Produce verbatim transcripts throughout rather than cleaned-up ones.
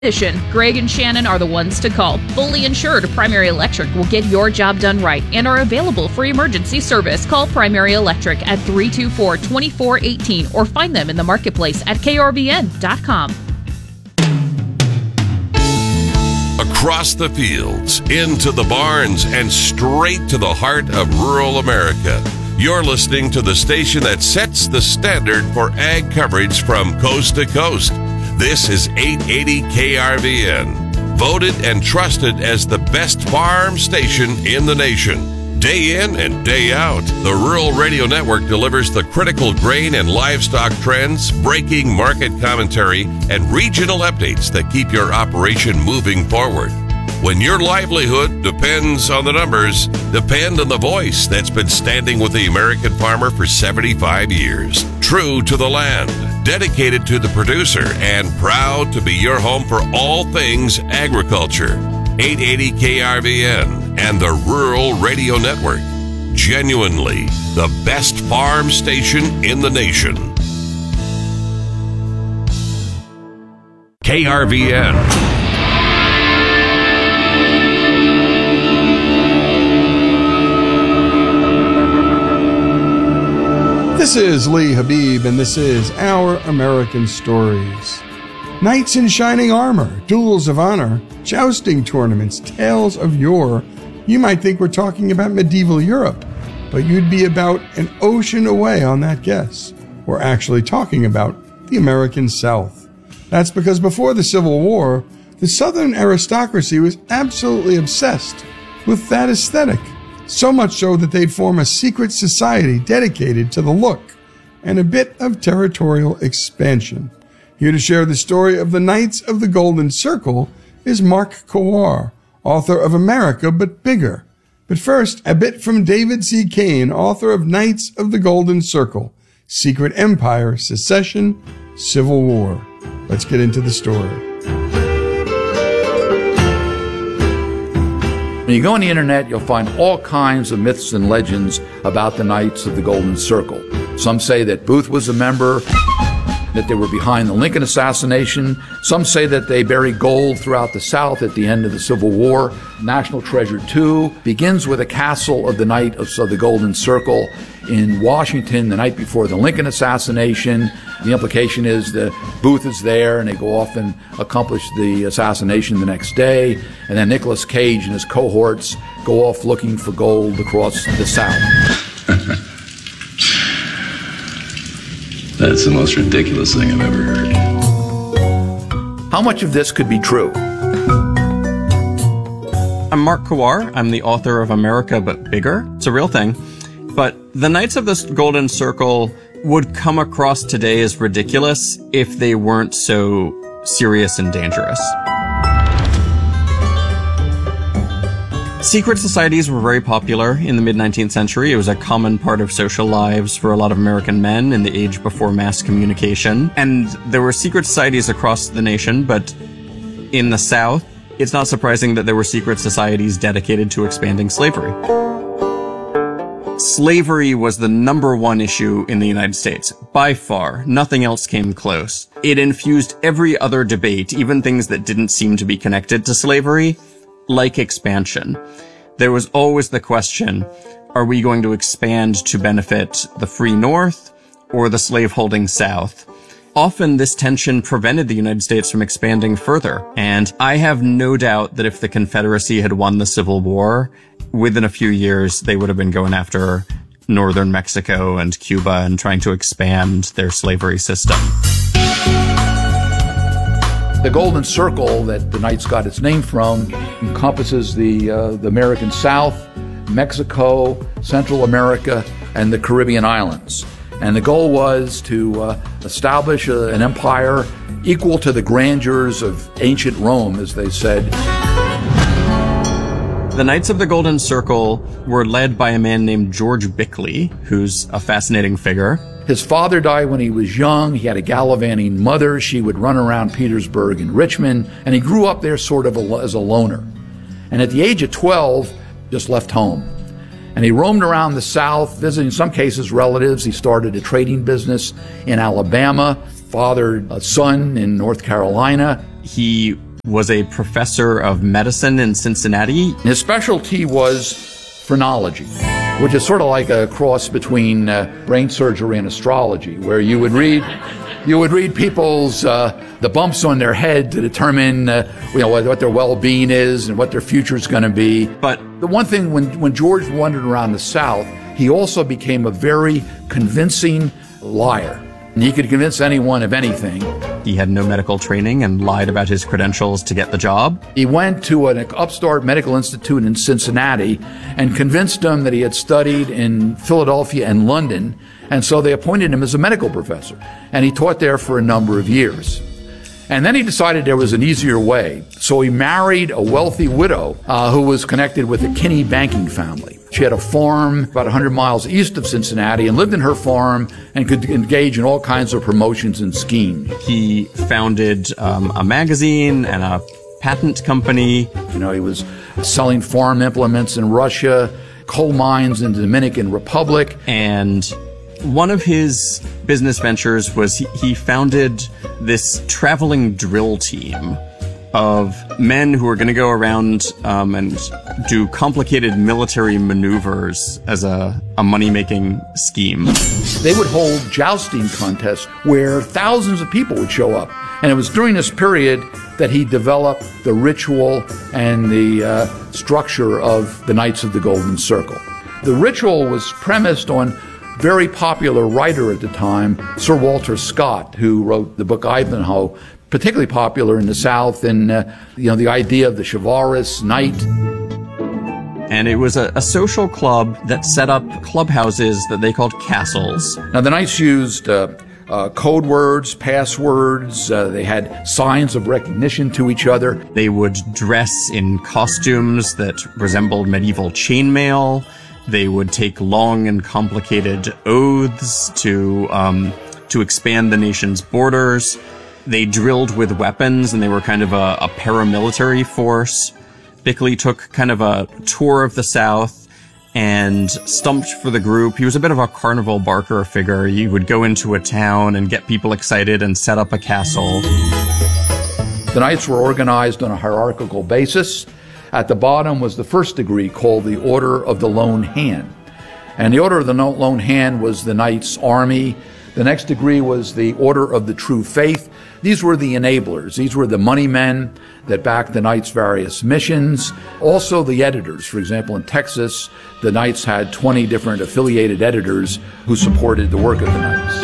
Greg and Shannon are the ones to call. Fully insured, Primary Electric will get your job done right and are available for emergency service. Call Primary Electric at three two four, two four one eight or find them in the marketplace at K R V N dot com. Across the fields, into the barns, and straight to the heart of rural America. You're listening to the station that sets the standard for ag coverage from coast to coast. This is eight eighty K R V N, voted and trusted as the best farm station in the nation. Day in and day out, the Rural Radio Network delivers the critical grain and livestock trends, breaking market commentary, and regional updates that keep your operation moving forward. When your livelihood depends on the numbers, depend on the voice that's been standing with the American farmer for seventy-five years. True to the land, dedicated to the producer, and proud to be your home for all things agriculture. eight eighty K R V N and the Rural Radio Network. Genuinely the best farm station in the nation. K R V N. This is Lee Habib, and this is Our American Stories. Knights in shining armor, duels of honor, jousting tournaments, tales of yore. You might think we're talking about medieval Europe, but you'd be about an ocean away on that guess. We're actually talking about the American South. That's because before the Civil War, the Southern aristocracy was absolutely obsessed with that aesthetic. So much so that they'd form a secret society dedicated to the look and a bit of territorial expansion. Here to share the story of the Knights of the Golden Circle is Mark Kowar, author of America But Bigger. But first, a bit from David C. Kane, author of Knights of the Golden Circle, Secret Empire, Secession, Civil War. Let's get into the story. When you go on the internet, you'll find all kinds of myths and legends about the Knights of the Golden Circle. Some say that Booth was a member, that they were behind the Lincoln assassination. Some say that they buried gold throughout the South at the end of the Civil War. National Treasure two begins with a castle of the Knight of the Golden Circle in Washington the night before the Lincoln assassination. The implication is that Booth is there and they go off and accomplish the assassination the next day. And then Nicolas Cage and his cohorts go off looking for gold across the South. That's the most ridiculous thing I've ever heard. How much of this could be true? I'm Mark Kowar. I'm the author of America But Bigger. It's a real thing. But the Knights of the Golden Circle would come across today as ridiculous if they weren't so serious and dangerous. Secret societies were very popular in the mid-nineteenth century. It was a common part of social lives for a lot of American men in the age before mass communication. And there were secret societies across the nation, but in the South, it's not surprising that there were secret societies dedicated to expanding slavery. Slavery was the number one issue in the United States. By far, nothing else came close. It infused every other debate, even things that didn't seem to be connected to slavery, like expansion. There was always the question, are we going to expand to benefit the free North or the slaveholding South? Often this tension prevented the United States from expanding further, and I have no doubt that if the Confederacy had won the Civil War, within a few years they would have been going after northern Mexico and Cuba and trying to expand their slavery system. The Golden Circle that the Knights got its name from encompasses the, uh, the American South, Mexico, Central America, and the Caribbean islands. And the goal was to uh, establish a, an empire equal to the grandeurs of ancient Rome, as they said. The Knights of the Golden Circle were led by a man named George Bickley, who's a fascinating figure. His father died when he was young. He had a gallivanting mother. She would run around Petersburg and Richmond, and he grew up there sort of a, as a loner. And at the age of twelve, just left home. And he roamed around the South, visiting, in some cases, relatives. He started a trading business in Alabama, fathered a son in North Carolina. He was a professor of medicine in Cincinnati. His specialty was phrenology, which is sort of like a cross between uh, brain surgery and astrology, where you would read you would read people's uh, the bumps on their head to determine uh, you know what, what their well-being is and what their future is going to be. But the one thing, when when George wandered around the South, he also became a very convincing liar. And he could convince anyone of anything. He had no medical training and lied about his credentials to get the job. He went to an upstart medical institute in Cincinnati and convinced them that he had studied in Philadelphia and London, and so they appointed him as a medical professor. And he taught there for a number of years. And then he decided there was an easier way. So he married a wealthy widow uh, who was connected with the Kinney banking family. She had a farm about one hundred miles east of Cincinnati and lived in her farm and could engage in all kinds of promotions and schemes. He founded um, a magazine and a patent company. You know, he was selling farm implements in Russia, coal mines in the Dominican Republic. And one of his business ventures was he, he founded this traveling drill team of men who were going to go around um, and do complicated military maneuvers as a, a money-making scheme. They would hold jousting contests where thousands of people would show up. And it was during this period that he developed the ritual and the uh, structure of the Knights of the Golden Circle. The ritual was premised on very popular writer at the time, Sir Walter Scott, who wrote the book Ivanhoe, particularly popular in the South, and uh, you know the idea of the chivalrous knight. And it was a, a social club that set up clubhouses that they called castles. Now the knights used uh, uh, code words, passwords. Uh, they had signs of recognition to each other. They would dress in costumes that resembled medieval chainmail. They would take long and complicated oaths to um, to expand the nation's borders. They drilled with weapons, and they were kind of a, a paramilitary force. Bickley took kind of a tour of the South and stumped for the group. He was a bit of a carnival barker figure. You would go into a town and get people excited and set up a castle. The knights were organized on a hierarchical basis. At the bottom was the first degree, called the Order of the Lone Hand. And the Order of the Lone Hand was the Knights' Army. The next degree was the Order of the True Faith. These were the enablers. These were the money men that backed the Knights' various missions. Also the editors. For example, in Texas, the Knights had twenty different affiliated editors who supported the work of the Knights.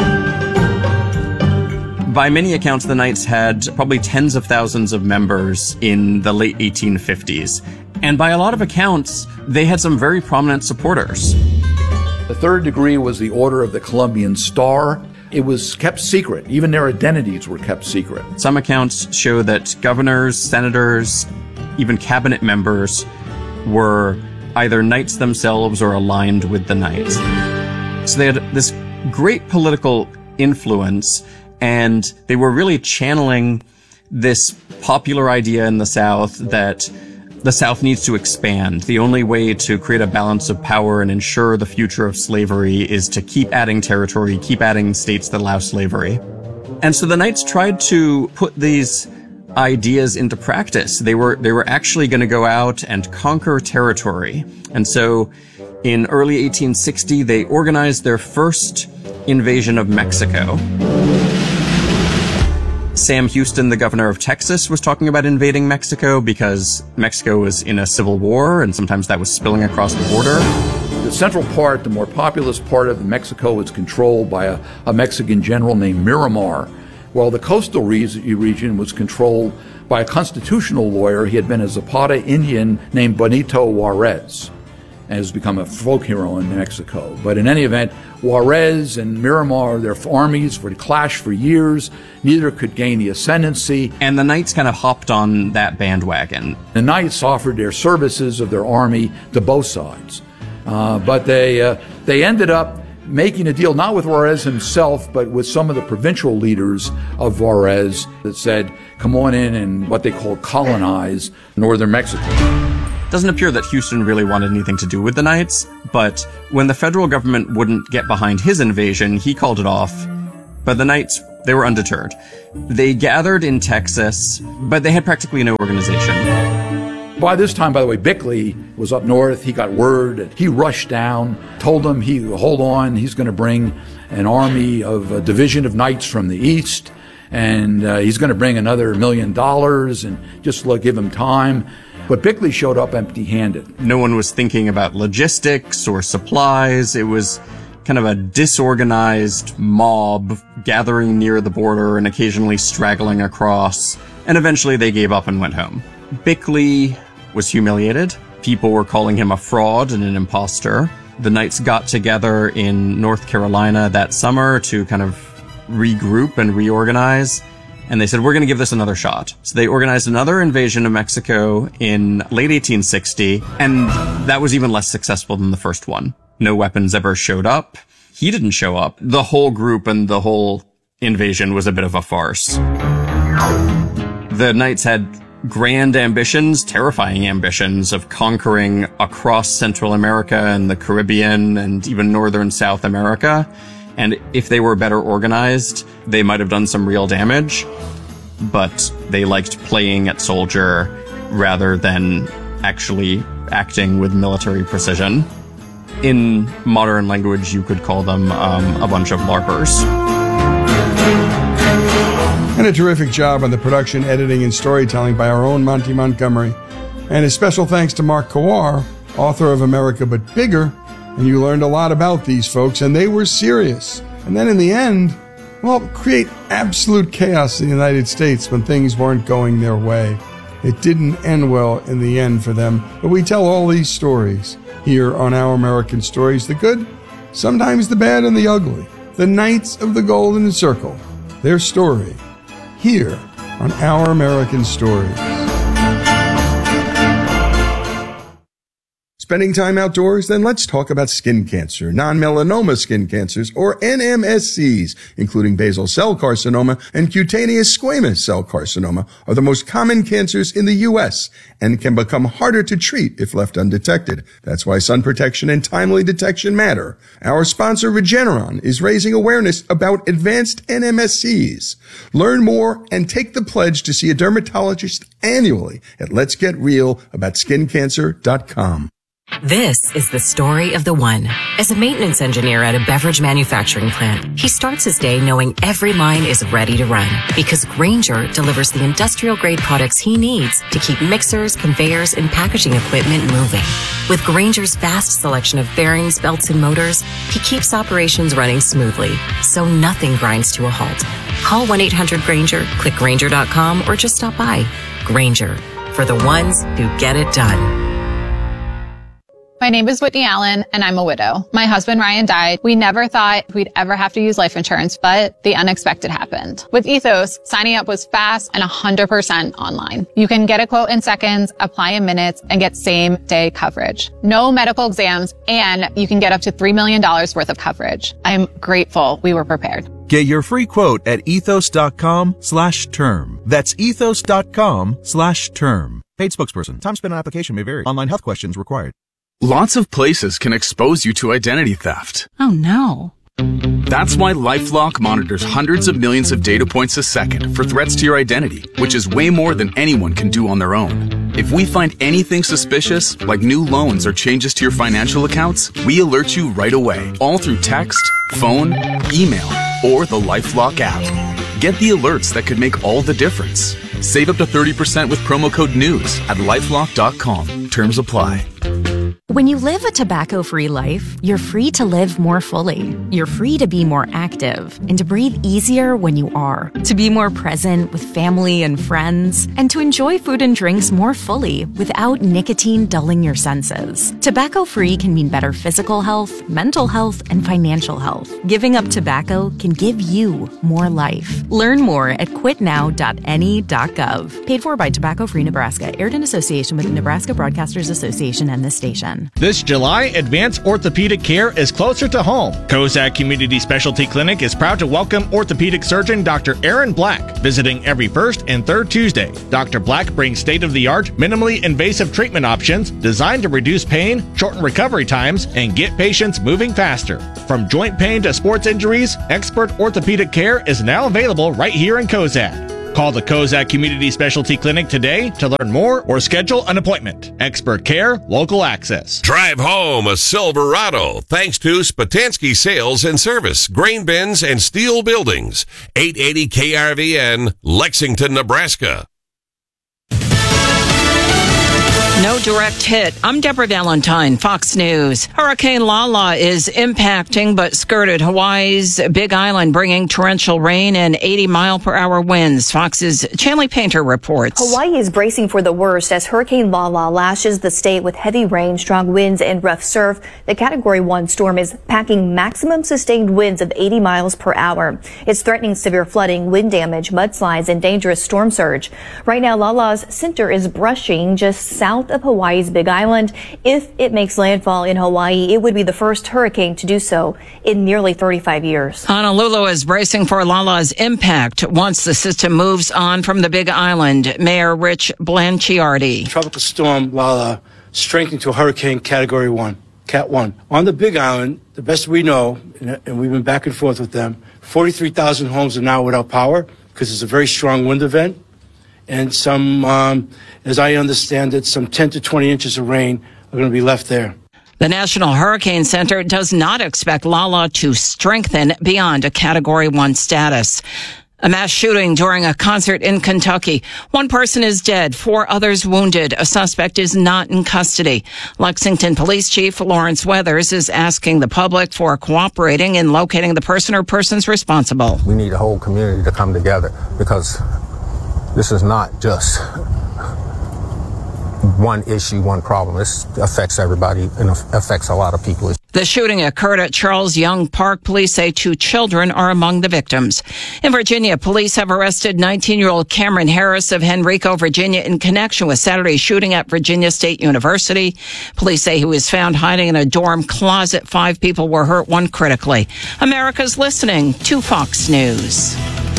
By many accounts, the Knights had probably tens of thousands of members in the late eighteen fifties. And by a lot of accounts, they had some very prominent supporters. The third degree was the Order of the Columbian Star. It was kept secret. Even their identities were kept secret. Some accounts show that governors, senators, even cabinet members were either knights themselves or aligned with the Knights. So they had this great political influence, and they were really channeling this popular idea in the South that the South needs to expand. The only way to create a balance of power and ensure the future of slavery is to keep adding territory, keep adding states that allow slavery. And so the Knights tried to put these ideas into practice. They were, they were actually going to go out and conquer territory. And so in early eighteen sixty, they organized their first invasion of Mexico. Sam Houston, the governor of Texas, was talking about invading Mexico because Mexico was in a civil war, and sometimes that was spilling across the border. The central part, the more populous part of Mexico, was controlled by a, a Mexican general named Miramar, while the coastal re- region was controlled by a constitutional lawyer. He had been a Zapata Indian named Benito Juarez, and has become a folk hero in Mexico. But in any event, Juarez and Miramar, their armies would clash for years. Neither could gain the ascendancy. And the Knights kind of hopped on that bandwagon. The Knights offered their services of their army to both sides. Uh, but they, uh, they ended up making a deal, not with Juarez himself, but with some of the provincial leaders of Juarez that said, come on in and what they called colonize northern Mexico. Doesn't appear that Houston really wanted anything to do with the Knights, but when the federal government wouldn't get behind his invasion, he called it off But the Knights, they were undeterred. They gathered in Texas, but they had practically no organization. By this time, by the way, Bickley was up north. He got word, and he rushed down, told them, he hold on, he's going to bring an army of a division of knights from the east, and uh, he's going to bring another million dollars, and just like, give him time. But Bickley showed up empty-handed. No one was thinking about logistics or supplies. It was kind of a disorganized mob gathering near the border and occasionally straggling across. And eventually they gave up and went home. Bickley was humiliated. People were calling him a fraud and an imposter. The Knights got together in North Carolina that summer to kind of regroup and reorganize. And they said, we're going to give this another shot. So they organized another invasion of Mexico in late eighteen sixty, and that was even less successful than the first one. No weapons ever showed up. He didn't show up. The whole group and the whole invasion was a bit of a farce. The Knights had grand ambitions, terrifying ambitions of conquering across Central America and the Caribbean and even northern South America. And if they were better organized, they might have done some real damage. But they liked playing at soldier rather than actually acting with military precision. In modern language, you could call them um, a bunch of LARPers. And a terrific job on the production, editing, and storytelling by our own Monty Montgomery. And a special thanks to Mark Kowar, author of America But Bigger. And you learned a lot about these folks, and they were serious. And then in the end, well, create absolute chaos in the United States when things weren't going their way. It didn't end well in the end for them, but we tell all these stories here on Our American Stories, the good, sometimes the bad and the ugly, the Knights of the Golden Circle, their story, here on Our American Stories. Spending time outdoors? Then let's talk about skin cancer. Non-melanoma skin cancers, or N M S Cs, including basal cell carcinoma and cutaneous squamous cell carcinoma, are the most common cancers in the U S and can become harder to treat if left undetected. That's why sun protection and timely detection matter. Our sponsor, Regeneron, is raising awareness about advanced N M S Cs. Learn more and take the pledge to see a dermatologist annually at lets get real about skin cancer dot com. This is the story of the one. As a maintenance engineer at a beverage manufacturing plant, he starts his day knowing every line is ready to run because Grainger delivers the industrial-grade products he needs to keep mixers, conveyors, and packaging equipment moving. With Grainger's vast selection of bearings, belts, and motors, he keeps operations running smoothly, so nothing grinds to a halt. Call one eight hundred Grainger, click Grainger dot com, or just stop by. Grainger, for the ones who get it done. My name is Whitney Allen, and I'm a widow. My husband, Ryan, died. We never thought we'd ever have to use life insurance, but the unexpected happened. With Ethos, signing up was fast and one hundred percent online. You can get a quote in seconds, apply in minutes, and get same-day coverage. No medical exams, and you can get up to three million dollars worth of coverage. I'm grateful we were prepared. Get your free quote at ethos dot com slash term. That's ethos dot com slash term. Paid spokesperson. Time spent on application may vary. Online health questions required. Lots of places can expose you to identity theft. Oh no. That's why LifeLock monitors hundreds of millions of data points a second for threats to your identity, which is way more than anyone can do on their own. If we find anything suspicious, like new loans or changes to your financial accounts, we alert you right away, all through text, phone, email, or the LifeLock app. Get the alerts that could make all the difference. Save up to thirty percent with promo code NEWS at lifelock dot com. Terms apply. When you live a tobacco-free life, you're free to live more fully. You're free to be more active and to breathe easier when you are, to be more present with family and friends, and to enjoy food and drinks more fully without nicotine dulling your senses. Tobacco-free can mean better physical health, mental health, and financial health. Giving up tobacco can give you more life. Learn more at quit now dot N E dot gov. Paid for by Tobacco Free Nebraska. Aired in association with the Nebraska Broadcasters Association and this station. Wisconsin. This July, advanced orthopedic care is closer to home. Kozak Community Specialty Clinic is proud to welcome orthopedic surgeon Doctor Aaron Black, visiting every first and third Tuesday. Doctor Black brings state-of-the-art, minimally invasive treatment options designed to reduce pain, shorten recovery times, and get patients moving faster. From joint pain to sports injuries, expert orthopedic care is now available right here in Kozak. Call the Kozak Community Specialty Clinic today to learn more or schedule an appointment. Expert care, local access. Drive home a Silverado thanks to Spatansky Sales and Service, grain bins and steel buildings. eight eighty K R V N, Lexington, Nebraska. No direct hit. I'm Deborah Valentine, Fox News. Hurricane Lala is impacting but skirted Hawaii's Big Island, bringing torrential rain and eighty mile per hour winds. Fox's Chanley Painter reports. Hawaii is bracing for the worst as Hurricane Lala lashes the state with heavy rain, strong winds, and rough surf. The Category one storm is packing maximum sustained winds of eighty miles per hour. It's threatening severe flooding, wind damage, mudslides, and dangerous storm surge. Right now, Lala's center is brushing just south of Hawaii's Big Island. If it makes landfall in Hawaii, it would be the first hurricane to do so in nearly thirty-five years. Honolulu is bracing for Lala's impact once the system moves on from the Big Island. Mayor Rich Blanchiardi. Tropical storm Lala strengthened to Hurricane Category one, Cat one. On the Big Island, the best we know, and we've been back and forth with them, forty-three thousand homes are now without power because it's a very strong wind event. And some, um, as I understand it, some ten to twenty inches of rain are going to be left there. The National Hurricane Center does not expect Lala to strengthen beyond a Category one status. A mass shooting during a concert in Kentucky. One person is dead, four others wounded. A suspect is not in custody. Lexington Police Chief Lawrence Weathers is asking the public for cooperating in locating the person or persons responsible. We need the whole community to come together because this is not just one issue, one problem. This affects everybody and affects a lot of people. The shooting occurred at Charles Young Park. Police say two children are among the victims. In Virginia, police have arrested nineteen-year-old Cameron Harris of Henrico, Virginia, in connection with Saturday's shooting at Virginia State University. Police say he was found hiding in a dorm closet. Five people were hurt, one critically. America's listening to Fox News.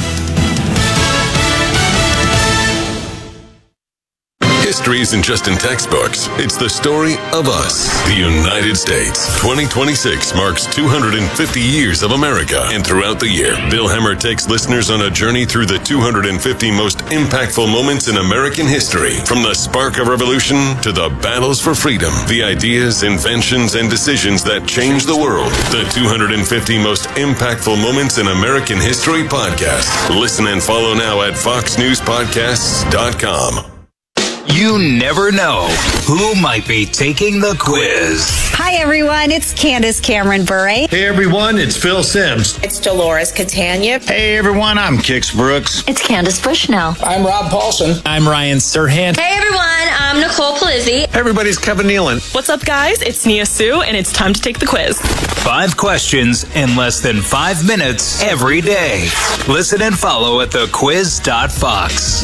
History isn't just in textbooks. It's the story of us, the United States. twenty twenty-six marks two hundred fifty years of America. And throughout the year, Bill Hemmer takes listeners on a journey through the two hundred fifty most impactful moments in American history. From the spark of revolution to the battles for freedom, the ideas, inventions, and decisions that changed the world. The two hundred fifty most impactful moments in American history podcast. Listen and follow now at fox news podcasts dot com. You never know who might be taking the quiz. Hi, everyone. It's Candace Cameron Bure. Hey, everyone. It's Phil Sims. It's Dolores Catania. Hey, everyone. I'm Kix Brooks. It's Candace Bushnell. I'm Rob Paulson. I'm Ryan Serhant. Hey, everyone. I'm Nicole Palizzi. Hey, everybody's Kevin Nealon. What's up, guys? It's Nia Sue, and it's time to take the quiz. Five questions in less than five minutes every day. Listen and follow at the quiz dot fox.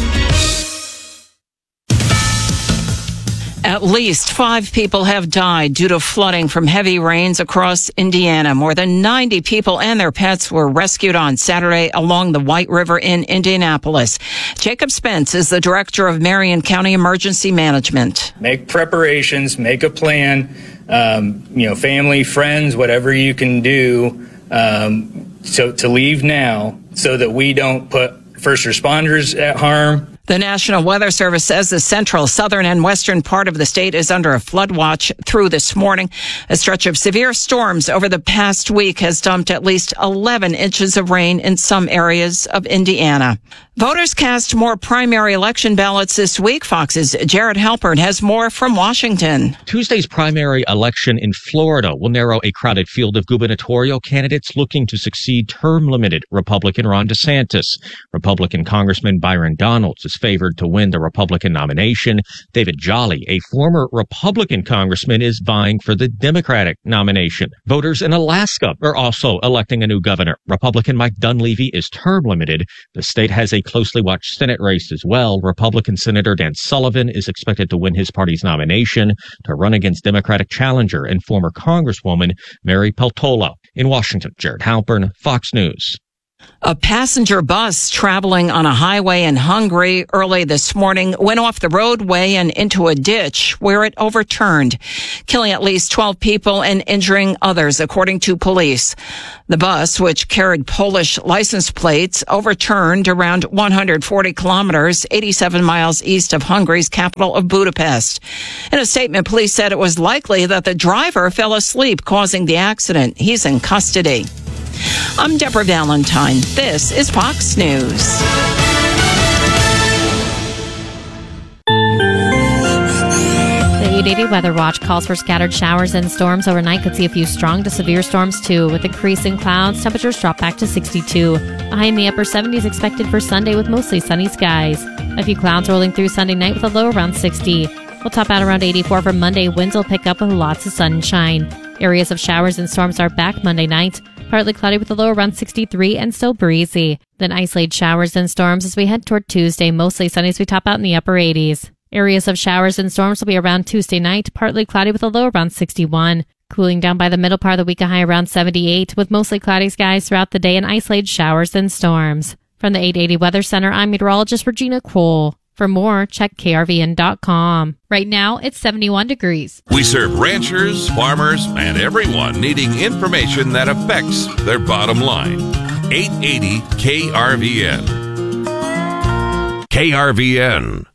At least five people have died due to flooding from heavy rains across Indiana. More than ninety people and their pets were rescued on Saturday along the White River in Indianapolis. Jacob Spence is the director of Marion County Emergency Management. Make preparations, make a plan, um, you know, family, friends, whatever you can do um, so to leave now so that we don't put first responders at harm. The National Weather Service says the central, southern, and western part of the state is under a flood watch through this morning. A stretch of severe storms over the past week has dumped at least eleven inches of rain in some areas of Indiana. Voters cast more primary election ballots this week. Fox's Jared Halpern has more from Washington. Tuesday's primary election in Florida will narrow a crowded field of gubernatorial candidates looking to succeed term-limited Republican Ron DeSantis. Republican Congressman Byron Donalds is is favored to win the Republican nomination. David Jolly, a former Republican congressman, is vying for the Democratic nomination. Voters in Alaska are also electing a new governor. Republican Mike Dunleavy is term limited. The state has a closely watched Senate race as well. Republican Senator Dan Sullivan is expected to win his party's nomination to run against Democratic challenger and former Congresswoman Mary Peltola. In Washington, Jared Halpern, Fox News. A passenger bus traveling on a highway in Hungary early this morning went off the roadway and into a ditch where it overturned, killing at least twelve people and injuring others, according to police. The bus, which carried Polish license plates, overturned around one hundred forty kilometers, eighty-seven miles east of Hungary's capital of Budapest. In a statement, police said it was likely that the driver fell asleep, causing the accident. He's in custody. I'm Deborah Valentine. This is Fox News. The eight eighty Weather Watch calls for scattered showers and storms overnight. Could see a few strong to severe storms, too. With increasing clouds, temperatures drop back to sixty-two. A high in the upper seventies expected for Sunday with mostly sunny skies. A few clouds rolling through Sunday night with a low around sixty. We'll top out around eighty-four for Monday. Winds will pick up with lots of sunshine. Areas of showers and storms are back Monday night. Partly cloudy with a low around sixty-three and still breezy. Then isolated showers and storms as we head toward Tuesday. Mostly sunny as we top out in the upper eighties. Areas of showers and storms will be around Tuesday night. Partly cloudy with a low around sixty-one. Cooling down by the middle part of the week, a high around seventy-eight with mostly cloudy skies throughout the day and isolated showers and storms. From the eight eighty Weather Center, I'm meteorologist Regina Cole. For more, check K R V N dot com. Right now, it's seventy-one degrees. We serve ranchers, farmers, and everyone needing information that affects their bottom line. eight eighty K R V N. K R V N.